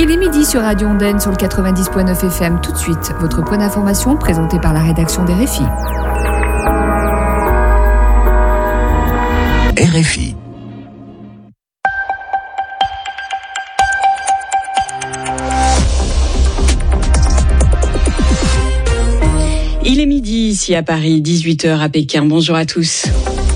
Il est midi sur Radio Ondaine sur le 90.9 FM. Tout de suite, votre point d'information présenté par la rédaction des RFI. RFI. Il est midi ici à Paris, 18h à Pékin. Bonjour à tous.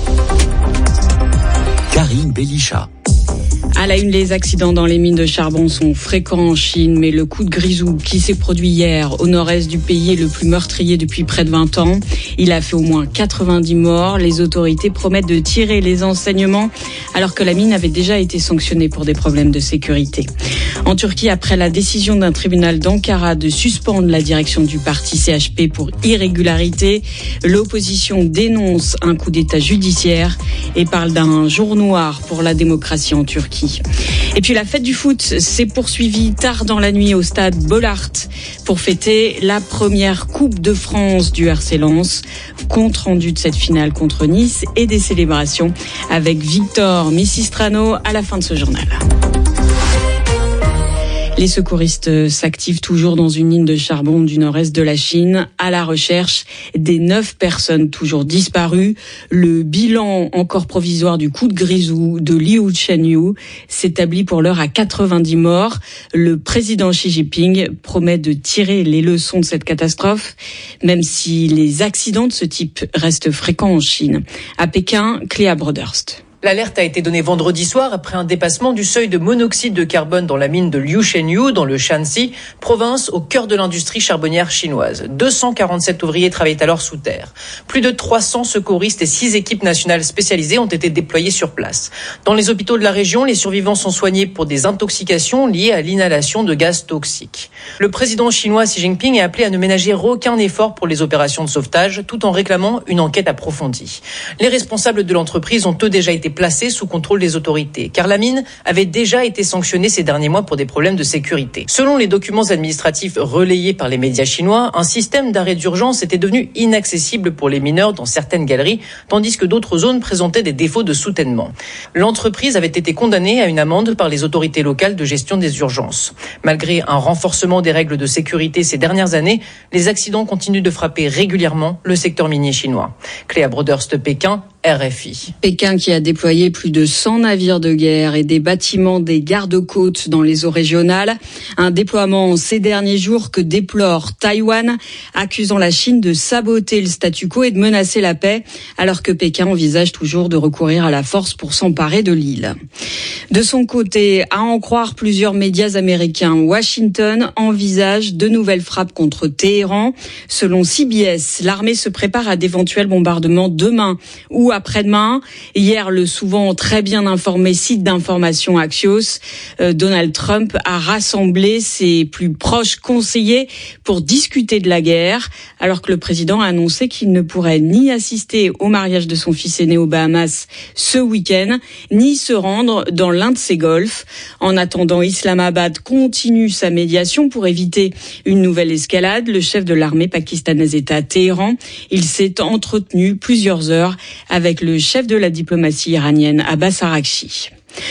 Karine Bellicha. À la une, les accidents dans les mines de charbon sont fréquents en Chine, mais le coup de grisou qui s'est produit hier au nord-est du pays est le plus meurtrier depuis près de 20 ans. Il a fait au moins 90 morts. Les autorités promettent de tirer les enseignements alors que la mine avait déjà été sanctionnée pour des problèmes de sécurité. En Turquie, après la décision d'un tribunal d'Ankara de suspendre la direction du parti CHP pour irrégularité, l'opposition dénonce un coup d'État judiciaire et parle d'un jour noir pour la démocratie en Turquie. Et puis la fête du foot s'est poursuivie tard dans la nuit au stade Bollaert pour fêter la première Coupe de France du RC Lens. Compte rendu de cette finale contre Nice et des célébrations avec Victor Missistrano à la fin de ce journal. Les secouristes s'activent toujours dans une mine de charbon du nord-est de la Chine à la recherche des 9 personnes toujours disparues. Le bilan encore provisoire du coup de grisou de Liu Chenyu s'établit pour l'heure à 90 morts. Le président Xi Jinping promet de tirer les leçons de cette catastrophe, même si les accidents de ce type restent fréquents en Chine. À Pékin, Cléa Broderst. L'alerte a été donnée vendredi soir après un dépassement du seuil de monoxyde de carbone dans la mine de Liu Chenyu, dans le Shanxi, province au cœur de l'industrie charbonnière chinoise. 247 ouvriers travaillaient alors sous terre. Plus de 300 secouristes et 6 équipes nationales spécialisées ont été déployées sur place. Dans les hôpitaux de la région, les survivants sont soignés pour des intoxications liées à l'inhalation de gaz toxiques. Le président chinois Xi Jinping a appelé à ne ménager aucun effort pour les opérations de sauvetage, tout en réclamant une enquête approfondie. Les responsables de l'entreprise ont eux déjà été placés sous contrôle des autorités, car la mine avait déjà été sanctionnée ces derniers mois pour des problèmes de sécurité. Selon les documents administratifs relayés par les médias chinois, un système d'arrêt d'urgence était devenu inaccessible pour les mineurs dans certaines galeries, tandis que d'autres zones présentaient des défauts de soutènement. L'entreprise avait été condamnée à une amende par les autorités locales de gestion des urgences. Malgré un renforcement des règles de sécurité ces dernières années, les accidents continuent de frapper régulièrement le secteur minier chinois. Cléa Broderst, Pékin, RFI. Pékin qui a déployé plus de 100 navires de guerre et des bâtiments des gardes-côtes dans les eaux régionales. Un déploiement ces derniers jours que déplore Taïwan, accusant la Chine de saboter le statu quo et de menacer la paix, alors que Pékin envisage toujours de recourir à la force pour s'emparer de l'île. De son côté, à en croire plusieurs médias américains, Washington envisage de nouvelles frappes contre Téhéran. Selon CBS, l'armée se prépare à d'éventuels bombardements demain ou après-demain. Hier, le souvent très bien informé site d'information Axios, Donald Trump a rassemblé ses plus proches conseillers pour discuter de la guerre, alors que le président a annoncé qu'il ne pourrait ni assister au mariage de son fils aîné aux Bahamas ce week-end, ni se rendre dans l'un de ses golfs. En attendant, Islamabad continue sa médiation pour éviter une nouvelle escalade. Le chef de l'armée pakistanaise est à Téhéran. Il s'est entretenu plusieurs heures avec le chef de la diplomatie iranienne, Abbas Araghchi.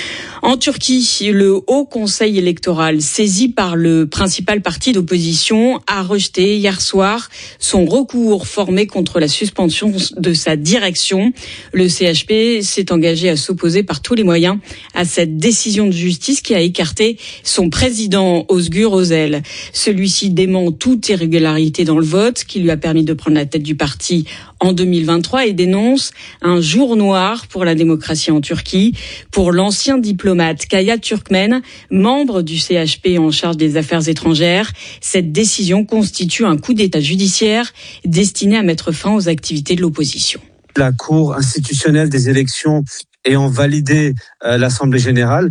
En Turquie, le Haut Conseil électoral, saisi par le principal parti d'opposition, a rejeté hier soir son recours formé contre la suspension de sa direction. Le CHP s'est engagé à s'opposer par tous les moyens à cette décision de justice qui a écarté son président Özgür Özel. Celui-ci dément toute irrégularité dans le vote qui lui a permis de prendre la tête du parti en 2023 et dénonce un jour noir pour la démocratie en Turquie. Pour l'ancien diplomate Kaya Türkmen, membre du CHP en charge des affaires étrangères, cette décision constitue un coup d'État judiciaire destiné à mettre fin aux activités de l'opposition. La Cour institutionnelle des élections ayant validé l'Assemblée générale,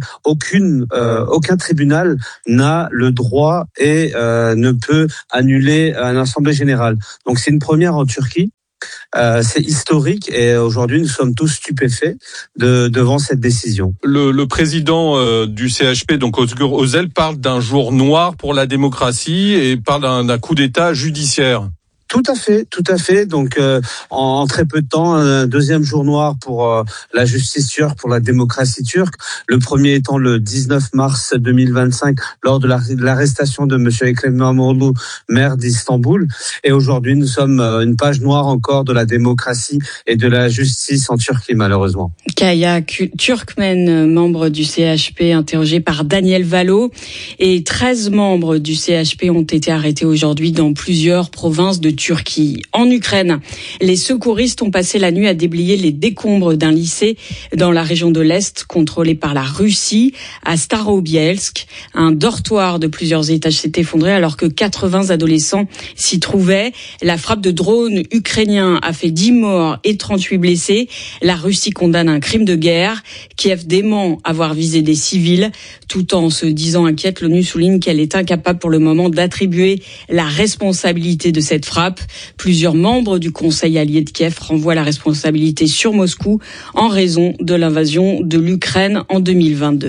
aucun tribunal n'a le droit et ne peut annuler une Assemblée générale. Donc c'est une première en Turquie. C'est historique et aujourd'hui nous sommes tous stupéfaits devant cette décision. Le président du CHP, donc Özgür Özel, parle d'un jour noir pour la démocratie et parle d'un coup d'État judiciaire. Tout à fait. Donc, en très peu de temps, un deuxième jour noir pour la justice turque, pour la démocratie turque. Le premier étant le 19 mars 2025, lors de l'arrestation de monsieur Ekrem İmamoğlu, maire d'Istanbul. Et aujourd'hui, nous sommes une page noire encore de la démocratie et de la justice en Turquie, malheureusement. Kaya Türkmen, membre du CHP, interrogé par Daniel Valo. Et 13 membres du CHP ont été arrêtés aujourd'hui dans plusieurs provinces de Turquie. En Ukraine, les secouristes ont passé la nuit à déblayer les décombres d'un lycée dans la région de l'Est contrôlée par la Russie, à Starobielsk. Un dortoir de plusieurs étages s'est effondré alors que 80 adolescents s'y trouvaient. La frappe de drone ukrainien a fait 10 morts et 38 blessés. La Russie condamne un crime de guerre. Kiev dément avoir visé des civils. Tout en se disant inquiète, l'ONU souligne qu'elle est incapable pour le moment d'attribuer la responsabilité de cette frappe. Plusieurs membres du Conseil allié de Kiev renvoient la responsabilité sur Moscou en raison de l'invasion de l'Ukraine en 2022.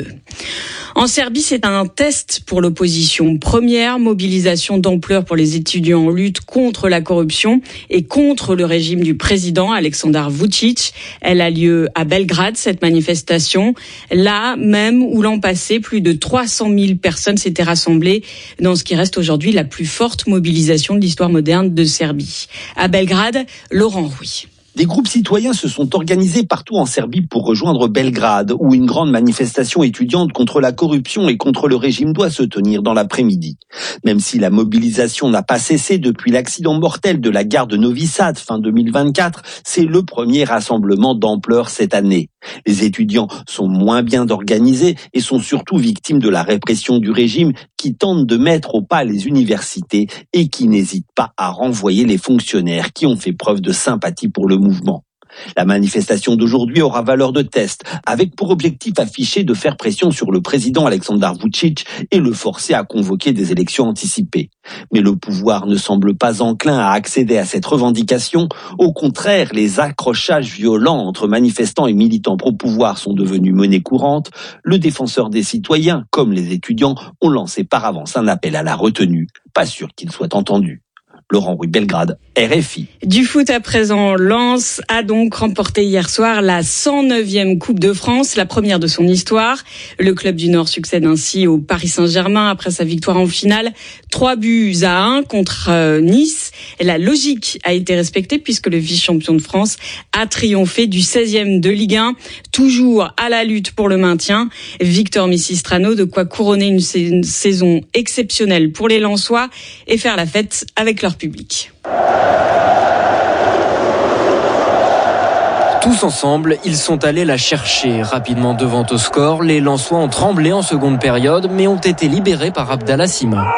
En Serbie, c'est un test pour l'opposition. Première mobilisation d'ampleur pour les étudiants en lutte contre la corruption et contre le régime du président Aleksandar Vučić. Elle a lieu à Belgrade, cette manifestation. Là même où l'an passé, plus de 300 000 personnes s'étaient rassemblées dans ce qui reste aujourd'hui la plus forte mobilisation de l'histoire moderne de Serbie. À Belgrade, Laurent Rouy. Des groupes citoyens se sont organisés partout en Serbie pour rejoindre Belgrade, où une grande manifestation étudiante contre la corruption et contre le régime doit se tenir dans l'après-midi. Même si la mobilisation n'a pas cessé depuis l'accident mortel de la gare de Novi Sad fin 2024, c'est le premier rassemblement d'ampleur cette année. Les étudiants sont moins bien organisés et sont surtout victimes de la répression du régime qui tente de mettre au pas les universités et qui n'hésite pas à renvoyer les fonctionnaires qui ont fait preuve de sympathie pour le mouvement. La manifestation d'aujourd'hui aura valeur de test, avec pour objectif affiché de faire pression sur le président Aleksandar Vučić et le forcer à convoquer des élections anticipées. Mais le pouvoir ne semble pas enclin à accéder à cette revendication. Au contraire, les accrochages violents entre manifestants et militants pro-pouvoir sont devenus monnaie courante. Le défenseur des citoyens, comme les étudiants, ont lancé par avance un appel à la retenue. Pas sûr qu'il soit entendu. Laurent Rouy, Belgrade, RFI. Du foot à présent, Lens a donc remporté hier soir la 109e Coupe de France, la première de son histoire. Le club du Nord succède ainsi au Paris Saint-Germain après sa victoire en finale. 3-1 contre Nice. Et la logique a été respectée puisque le vice-champion de France a triomphé du 16e de Ligue 1, toujours à la lutte pour le maintien. Victor Misistrano, de quoi couronner une saison exceptionnelle pour les Lensois et faire la fête avec leur public. Tous ensemble, ils sont allés la chercher. Rapidement devant au score, les Lensois ont tremblé en seconde période, mais ont été libérés par Abdallah Sima.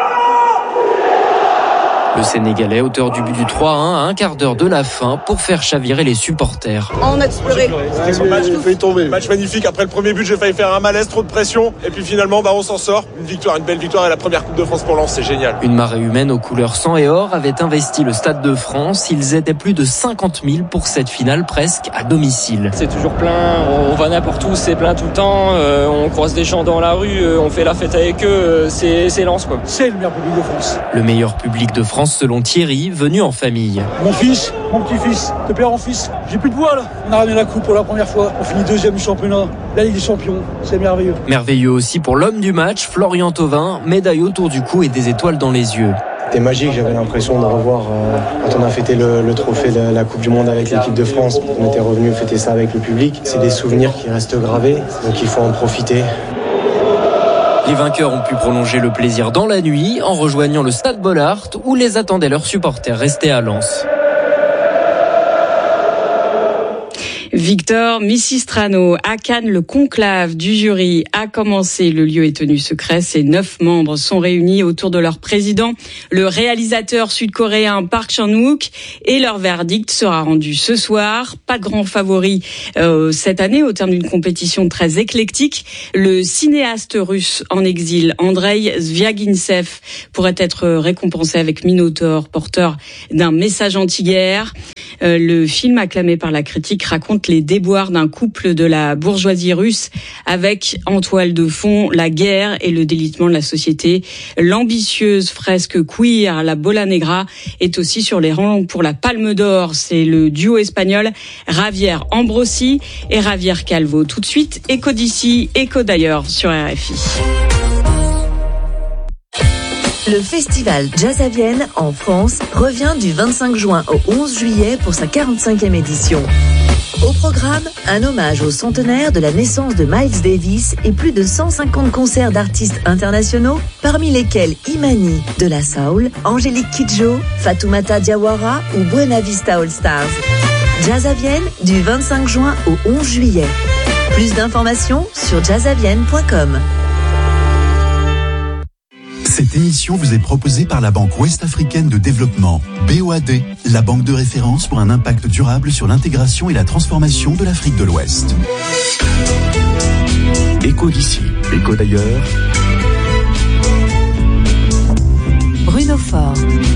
Le Sénégalais, auteur du but du 3-1, à un quart d'heure de la fin pour faire chavirer les supporters. On a exploré. Match magnifique. Après le premier but, j'ai failli faire un malaise, trop de pression. Et puis finalement, on s'en sort. Une belle victoire et la première Coupe de France pour Lens, c'est génial. Une marée humaine aux couleurs sang et or avait investi le Stade de France. Ils étaient plus de 50 000 pour cette finale presque à domicile. C'est toujours plein, on va n'importe où, c'est plein tout le temps. On croise des gens dans la rue, on fait la fête avec eux. C'est Lens, quoi. C'est le meilleur public de France. Le meilleur public de France selon Thierry, venu en famille. Mon fils, mon petit-fils, te plaire en fils. J'ai plus de voix là. On a ramené la coupe pour la première fois. On finit deuxième du championnat. La Ligue des Champions, c'est merveilleux. Merveilleux aussi pour l'homme du match, Florian Thauvin, médaille autour du cou et des étoiles dans les yeux. C'était magique, j'avais l'impression de revoir quand on a fêté le trophée de la Coupe du Monde avec l'équipe de France. On était revenu fêter ça avec le public. C'est des souvenirs qui restent gravés, donc il faut en profiter. Les vainqueurs ont pu prolonger le plaisir dans la nuit en rejoignant le Stade Bollaert où les attendaient leurs supporters restés à Lens. Victor Misistrano. À Cannes, le conclave du jury a commencé. Le lieu est tenu secret. Ces 9 membres sont réunis autour de leur président, le réalisateur sud-coréen Park Chan-wook, et leur verdict sera rendu ce soir. Pas de grand favori cette année au terme d'une compétition très éclectique. Le cinéaste russe en exil, Andrei Zvyagintsev, pourrait être récompensé avec Minotaur, porteur d'un message anti-guerre. Le film acclamé par la critique raconte les les déboires d'un couple de la bourgeoisie russe avec en toile de fond la guerre et le délitement de la société. L'ambitieuse fresque queer, la Bola Negra, est aussi sur les rangs pour la Palme d'Or. C'est le duo espagnol Javier Ambrosi et Javier Calvo. Tout de suite, écho d'ici, écho d'ailleurs sur RFI. Le festival Jazz à Vienne en France revient du 25 juin au 11 juillet pour sa 45e édition. Au programme, un hommage au centenaire de la naissance de Miles Davis et plus de 150 concerts d'artistes internationaux, parmi lesquels Imani de la Soul, Angélique Kidjo, Fatoumata Diawara ou Buena Vista All Stars. Jazz à Vienne du 25 juin au 11 juillet. Plus d'informations sur jazzavienne.com. Cette émission vous est proposée par la Banque Ouest-Africaine de Développement, BOAD, la banque de référence pour un impact durable sur l'intégration et la transformation de l'Afrique de l'Ouest. Écho d'ici, écho d'ailleurs. Bruno Faure.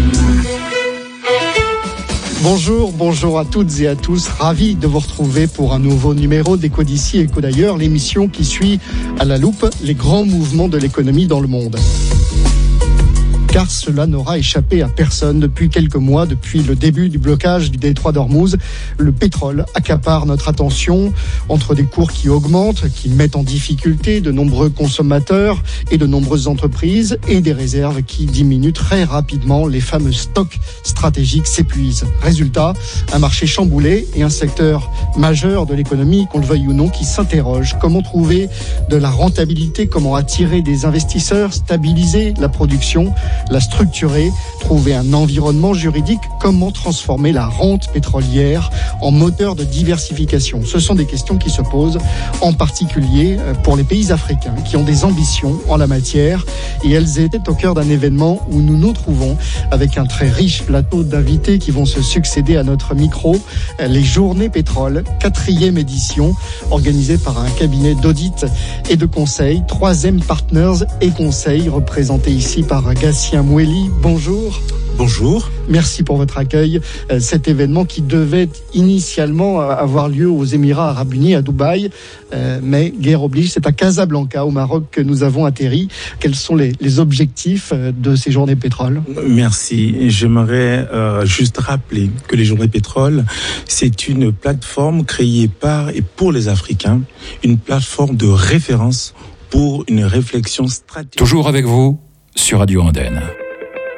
Bonjour à toutes et à tous. Ravi de vous retrouver pour un nouveau numéro d'Écho d'ici, écho d'ailleurs, l'émission qui suit à la loupe les grands mouvements de l'économie dans le monde. Car cela n'aura échappé à personne. Depuis quelques mois, depuis le début du blocage du détroit d'Ormuz, le pétrole accapare notre attention entre des cours qui augmentent, qui mettent en difficulté de nombreux consommateurs et de nombreuses entreprises et des réserves qui diminuent très rapidement. Les fameux stocks stratégiques s'épuisent. Résultat, un marché chamboulé et un secteur majeur de l'économie, qu'on le veuille ou non, qui s'interroge. Comment trouver de la rentabilité, comment attirer des investisseurs, stabiliser la production, la structurer, trouver un environnement juridique, comment transformer la rente pétrolière en moteur de diversification. Ce sont des questions qui se posent en particulier pour les pays africains qui ont des ambitions en la matière, et elles étaient au cœur d'un événement où nous nous trouvons avec un très riche plateau d'invités qui vont se succéder à notre micro, les Journées Pétrole, 4e édition, organisée par un cabinet d'audit et de conseil, 3M Partners et conseils, représenté ici par Gatien Moueli. Bonjour. Bonjour. Merci pour votre accueil. Cet événement qui devait initialement avoir lieu aux Émirats Arabes Unis, à Dubaï, mais guerre oblige, c'est à Casablanca, au Maroc, que nous avons atterri. Quels sont les objectifs de ces Journées Pétrole ? Merci. J'aimerais juste rappeler que les Journées Pétrole, c'est une plateforme créée par et pour les Africains, une plateforme de référence pour une réflexion stratégique. Toujours avec vous sur Radio Andenne.